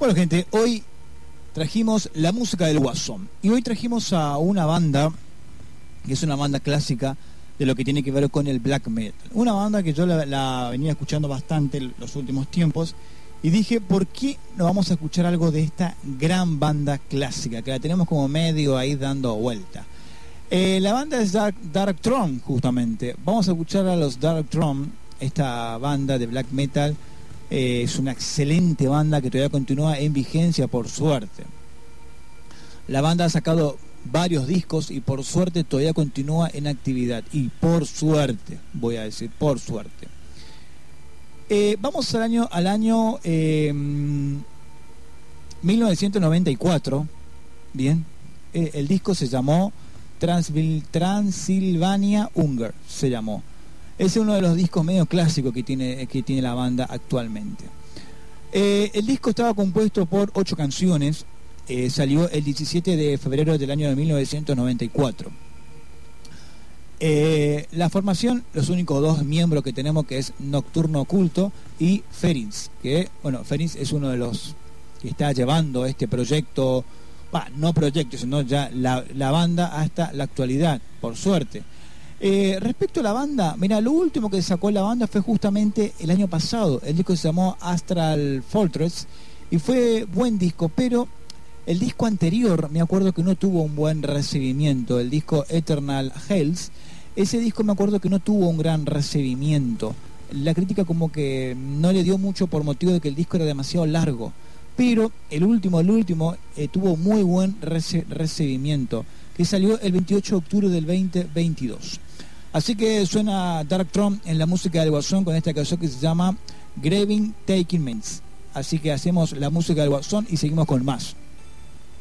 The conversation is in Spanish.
Bueno, gente, hoy trajimos la música del Guasón. Y hoy trajimos a una banda, que es una banda clásica de lo que tiene que ver con el black metal. Una banda que yo la venía escuchando bastante en los últimos tiempos. Y dije, ¿por qué no vamos a escuchar algo de esta gran banda clásica? Que la tenemos como medio ahí dando vuelta. La banda es Dark Throne, justamente. Vamos a escuchar a los Dark Throne, esta banda de black metal. Es una excelente banda que todavía continúa en vigencia, por suerte. La banda ha sacado varios discos y por suerte todavía continúa en actividad. Y por suerte, voy a decir, por suerte. Vamos al año 1994. Bien. El disco se llamó Transylvania Hunger, se llamó. Es uno de los discos medio clásicos que tiene la banda actualmente. El disco estaba compuesto por 8 canciones. Salió el 17 de febrero del año de 1994. La formación, los únicos 2 miembros que tenemos, que es Nocturno Oculto y Ferins, que bueno, Ferins es uno de los que está llevando este proyecto, no proyecto, sino ya la banda hasta la actualidad, por suerte. Respecto a la banda, mira, lo último que sacó la banda fue justamente el año pasado. El disco se llamó Astral Fortress y fue buen disco, pero el disco anterior me acuerdo que no tuvo un buen recibimiento. El disco Eternal Hells, ese disco me acuerdo que no tuvo un gran recibimiento. La crítica como que no le dio mucho por motivo de que el disco era demasiado largo. Pero el último tuvo muy buen recibimiento, que salió el 28 de octubre del 2022. Así que suena Dark Throne en la música del Guasón con esta canción que se llama Graving Taking Mens. Así que hacemos la música del Guasón y seguimos con más.